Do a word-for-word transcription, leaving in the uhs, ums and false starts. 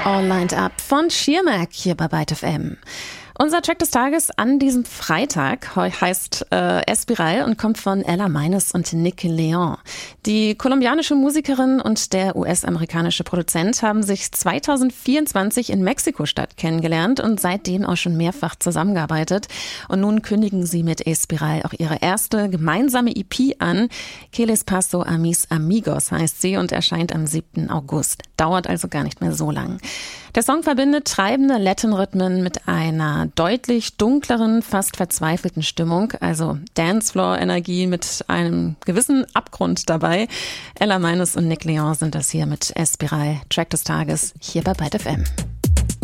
All Lined Up von Schirmack hier bei Byte F M. Unser Track des Tages an diesem Freitag heißt äh, Espiral und kommt von Ella Meines und Nick Leon. Die kolumbianische Musikerin und der U S-amerikanische Produzent haben sich zwanzig vierundzwanzig in Mexiko-Stadt kennengelernt und seitdem auch schon mehrfach zusammengearbeitet. Und nun kündigen sie mit Espiral auch ihre erste gemeinsame E P an. Que les paso a mis amigos heißt sie und erscheint am siebten August. Dauert also gar nicht mehr so lang. Der Song verbindet treibende Latin-Rhythmen mit einer deutlich dunkleren, fast verzweifelten Stimmung, also Dancefloor-Energie mit einem gewissen Abgrund dabei. Ella Meines und Nick Leon sind das hier mit Espiral, Track des Tages, hier bei Byte F M.